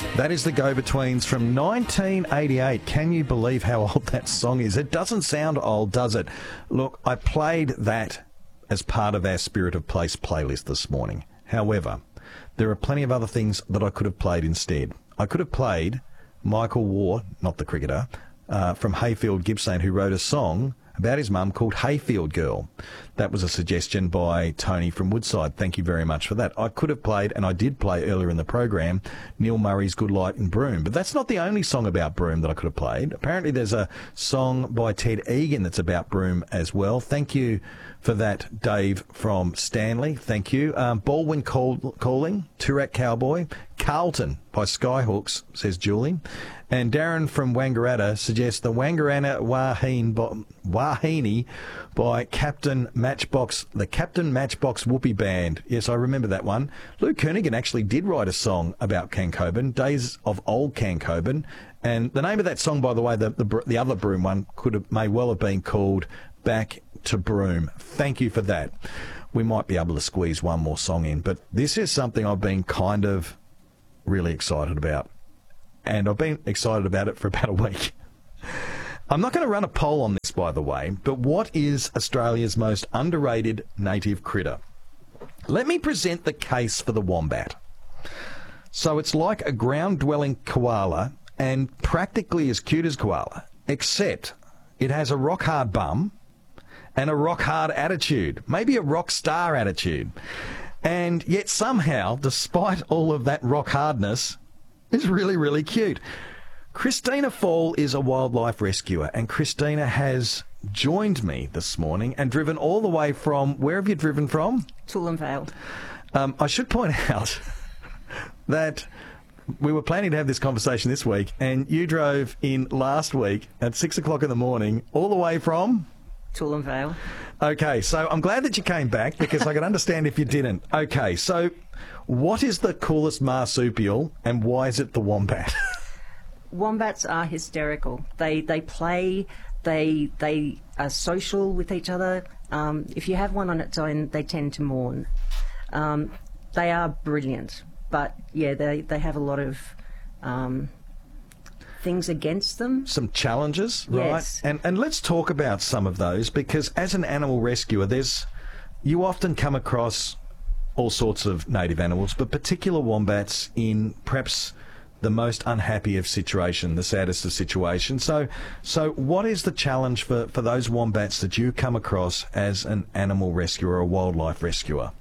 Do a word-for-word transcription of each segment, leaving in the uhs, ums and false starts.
That is the Go-Betweens from nineteen eighty-eight. Can you believe how old that song is? It doesn't sound old, does it? Look, I played that as part of our Spirit of Place playlist this morning. However, there are plenty of other things that I could have played instead. I could have played Michael Waugh, not the cricketer, uh, from Hayfield Gippsland, who wrote a song about his mum called Hayfield Girl. That was a suggestion by Tony from Woodside. Thank you very much for that. I could have played, and I did play earlier in the program, Neil Murray's Good Light in Broome. But that's not the only song about Broome that I could have played. Apparently there's a song by Ted Egan that's about Broome as well. Thank you for that, Dave from Stanley. Thank you. Um, Baldwin Call- Calling, Toorak Cowboy, Carlton by Skyhooks, says Julie. And Darren from Wangaratta suggests the Wangaratta Wahine bo- Wahine by Captain Matchbox, the Captain Matchbox Whoopee Band. Yes, I remember that one. Lou Kernigan actually did write a song about Cancoban, Days of Old Cancoban. And the name of that song, by the way, the the, the other Broome one, could have, may well have been called Back to Broome. Thank you for that. We might be able to squeeze one more song in, but this is something I've been kind of really excited about. And I've been excited about it for about a week. I'm not going to run a poll on this, by the way, but what is Australia's most underrated native critter? Let me present the case for the wombat. So it's like a ground-dwelling koala and practically as cute as koala, except it has a rock-hard bum and a rock-hard attitude, maybe a rock star attitude. And yet somehow, despite all of that rock-hardness, it's really, really cute. Christina Fall is a wildlife rescuer, and Christina has joined me this morning and driven all the way from... Where have you driven from? Toolern Vale. Um, I should point out that we were planning to have this conversation this week, and you drove in last week at six o'clock in the morning all the way from... Toolern Vale. Okay, so I'm glad that you came back because I can understand if you didn't. Okay, so what is the coolest marsupial and why is it the wombat? Wombats are hysterical. They they play, they they are social with each other. Um, if you have one on its own, they tend to mourn. Um, they are brilliant, but yeah, they, they have a lot of... Um, things against them. Some challenges, right? Yes. And and let's talk about some of those, because as an animal rescuer, there's you often come across all sorts of native animals, but particular wombats in perhaps the most unhappy of situation, the saddest of situations. So so what is the challenge for, for those wombats that you come across as an animal rescuer or a wildlife rescuer?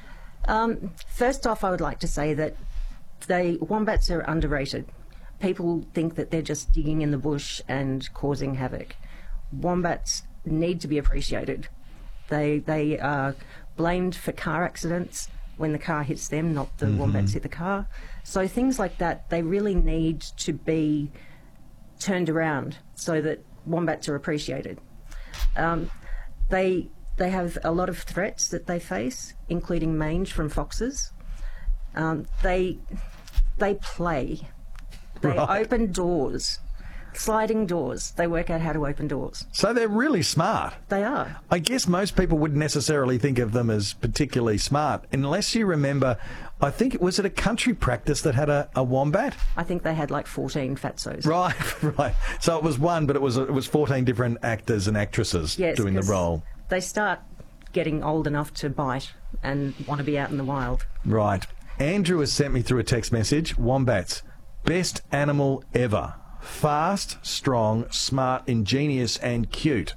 Um, first off, I would like to say that they wombats are underrated. People think that they're just digging in the bush and causing havoc. Wombats need to be appreciated. They they are blamed for car accidents when the car hits them, not the mm-hmm. wombats hit the car. So things like that, they really need to be turned around so that wombats are appreciated. Um, they they have a lot of threats that they face, including mange from foxes. Um, they they play. They right. open doors, sliding doors. They work out how to open doors. So they're really smart. They are. I guess most people wouldn't necessarily think of them as particularly smart, unless you remember, I think, was it a country practice that had a, a wombat? I think they had like fourteen fatsos. Right, right. So it was one, but it was it was fourteen different actors and actresses yes, doing the role. They start getting old enough to bite and want to be out in the wild. Right. Andrew has sent me through a text message, wombats. Best animal ever. Fast, strong, smart, ingenious, and cute.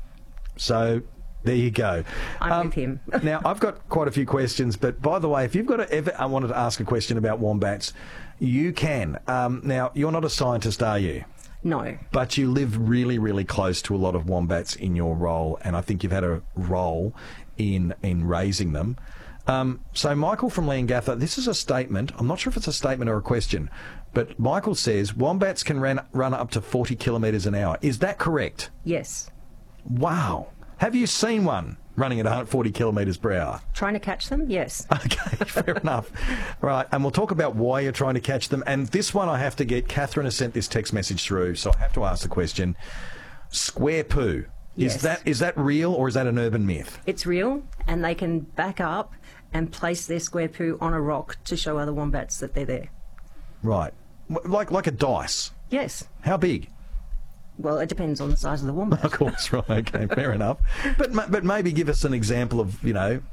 So, there you go. I'm um, with him. Now, I've got quite a few questions, but by the way, if you've got to ever, I wanted to ask a question about wombats, you can. Um, now, you're not a scientist, are you? No. But you live really, really close to a lot of wombats in your role, and I think you've had a role in in raising them. Um, so Michael from Leongatha, this is a statement. I'm not sure if it's a statement or a question, but Michael says wombats can run, run up to forty kilometres an hour. Is that correct? Yes. Wow. Have you seen one running at one hundred forty kilometres per hour? Trying to catch them? Yes. Okay, fair enough. Right, and we'll talk about why you're trying to catch them. And this one I have to get, Catherine has sent this text message through, so I have to ask the question. Square poo. Is Yes. that is that real or is that an urban myth? It's real, and they can back up and place their square poo on a rock to show other wombats that they're there. Right. W- Like like a dice. Yes. How big? Well, it depends on the size of the wombat. Of course, right. Okay, fair enough. But ma- but maybe give us an example of, you know,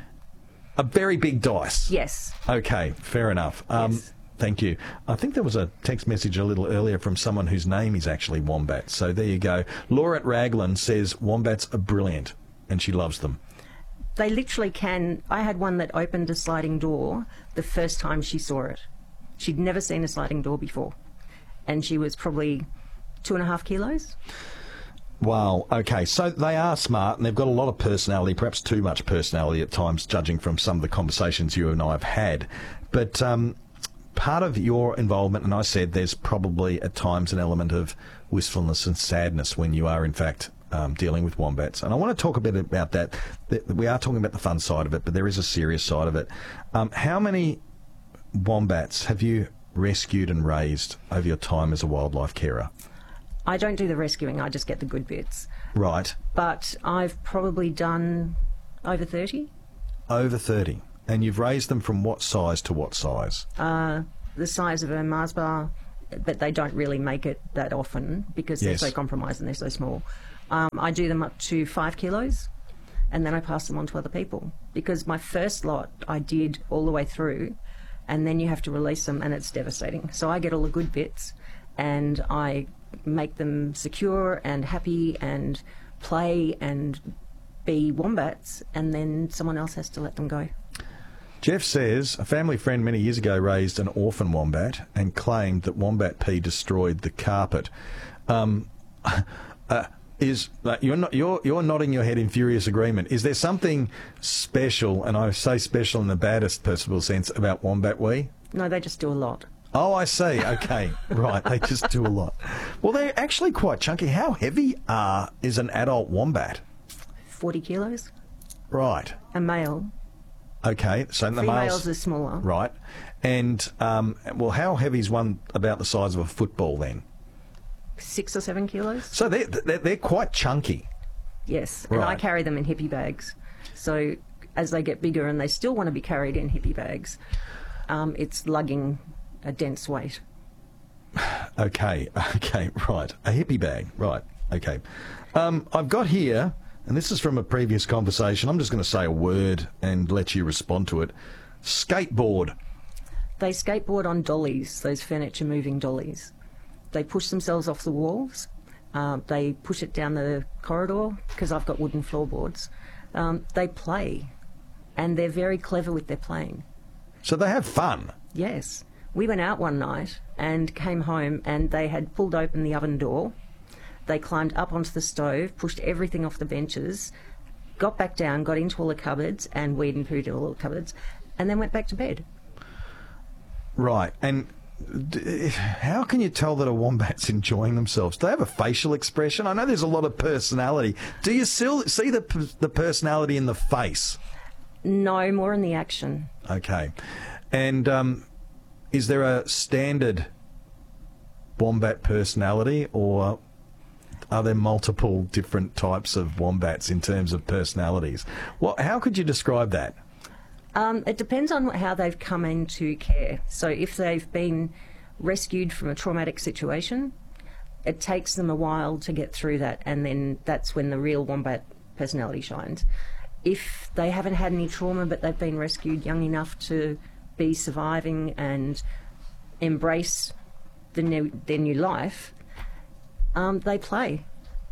a very big dice. Yes. Okay, fair enough. Um, Yes. Thank you. I think there was a text message a little earlier from someone whose name is actually Wombat. So there you go. Laura at Raglan says wombats are brilliant and she loves them. They literally can. I had one that opened a sliding door the first time she saw it. She'd never seen a sliding door before. And she was probably two and a half kilos. Wow. Okay. So they are smart and they've got a lot of personality, perhaps too much personality at times, judging from some of the conversations you and I have had. But um, part of your involvement, and I said there's probably at times an element of wistfulness and sadness when you are, in fact, um, dealing with wombats. And I want to talk a bit about that. We are talking about the fun side of it, but there is a serious side of it. Um, how many wombats have you rescued and raised over your time as a wildlife carer? I don't do the rescuing, I just get the good bits. Right. But I've probably done over thirty. Over thirty. And you've raised them from what size to what size? Uh, the size of a Mars bar, but they don't really make it that often because Yes. they're so compromised and they're so small. Um, I do them up to five kilos and then I pass them on to other people because my first lot I did all the way through and then you have to release them and it's devastating. So I get all the good bits and I make them secure and happy and play and be wombats and then someone else has to let them go. Jeff says a family friend many years ago raised an orphan wombat and claimed that wombat pee destroyed the carpet. Um, uh, is uh, you're not you're you're nodding your head in furious agreement. Is there something special, and I say special in the baddest possible sense, about wombat wee? No, they just do a lot. Oh, I see. Okay, right. They just do a lot. Well, they're actually quite chunky. How heavy uh, is an adult wombat? forty kilos. Right. A male. Okay, so the Females males are smaller. right, and um, well, how heavy is one about the size of a football then? Six or seven kilos. So they're they're, they're quite chunky. Yes, and I Right. carry them in hippie bags. So as they get bigger and they still want to be carried in hippie bags, um, it's lugging a dense weight. Okay, okay, right. A hippie bag, right. Okay. Um, I've got here, and this is from a previous conversation. I'm just going to say a word and let you respond to it. Skateboard. They skateboard on dollies, those furniture moving dollies. They push themselves off the walls. Um, they push it down the corridor because I've got wooden floorboards. Um, they play, and they're very clever with their playing. So they have fun. Yes. We went out one night and came home and they had pulled open the oven door. They climbed up onto the stove, pushed everything off the benches, got back down, got into all the cupboards and weed and pooed all the cupboards, and then went back to bed. Right. And d- how can you tell that a wombat's enjoying themselves? Do they have a facial expression? I know there's a lot of personality. Do you still see the p- the personality in the face? No, more in the action. Okay. And um, is there a standard wombat personality, or are there multiple different types of wombats in terms of personalities? Well, how could you describe that? Um, it depends on how they've come into care. So if they've been rescued from a traumatic situation, it takes them a while to get through that, and then that's when the real wombat personality shines. If they haven't had any trauma but they've been rescued young enough to be surviving and embrace the new, their new life, um, they play.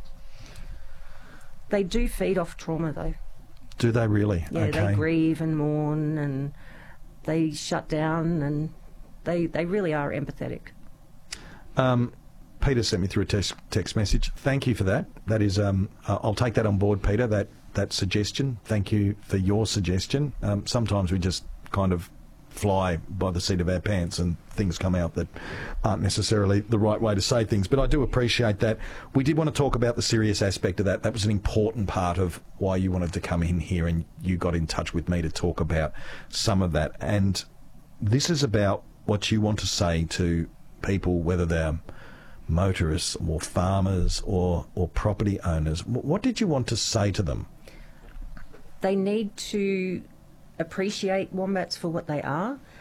They do feed off trauma though. Do they really? Yeah, okay. they grieve and mourn and they shut down and they they really are empathetic. Um, Peter sent me through a text, text message. Thank you for that. That is, um, uh, I'll take that on board, Peter, that, that suggestion. Thank you for your suggestion. Um, sometimes we just kind of fly by the seat of our pants and things come out that aren't necessarily the right way to say things. But I do appreciate that. We did want to talk about the serious aspect of that. That was an important part of why you wanted to come in here, and you got in touch with me to talk about some of that. And this is about what you want to say to people, whether they're motorists or farmers or, or property owners. What did you want to say to them? They need to appreciate wombats for what they are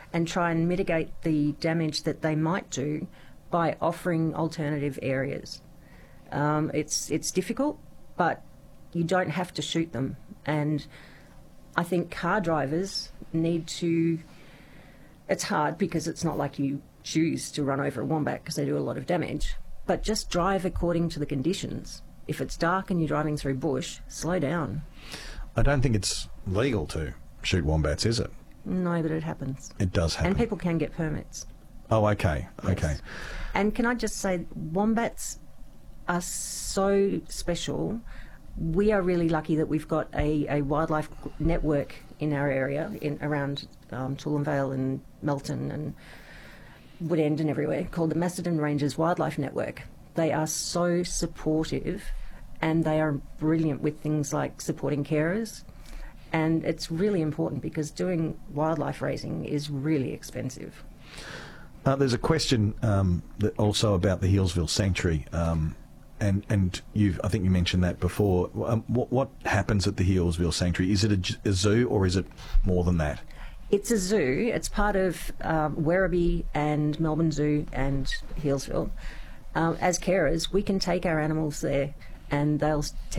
and try and mitigate the damage that they might do by offering alternative areas. Um, it's it's difficult, but you don't have to shoot them. And I think car drivers need to... It's hard because it's not like you choose to run over a wombat because they do a lot of damage, but just drive according to the conditions. If it's dark and you're driving through bush, slow down. I don't think it's legal to shoot wombats, is it? No, but it happens. It does happen. And people can get permits. Oh, okay, okay. Yes. And can I just say, wombats are so special. We are really lucky that we've got a, a wildlife network in our area, in around um, Toowoomba Vale and Melton and Woodend and everywhere, called the Macedon Ranges Wildlife Network. They are so supportive, and they are brilliant with things like supporting carers. And it's really important because doing wildlife raising is really expensive. Uh, there's a question um, that also about the Healesville Sanctuary, um, and and you I think you mentioned that before. Um, what what happens at the Healesville Sanctuary? Is it a, a zoo or is it more than that? It's a zoo. It's part of um, Werribee and Melbourne Zoo and Healesville. Um, as carers, we can take our animals there, and they'll tend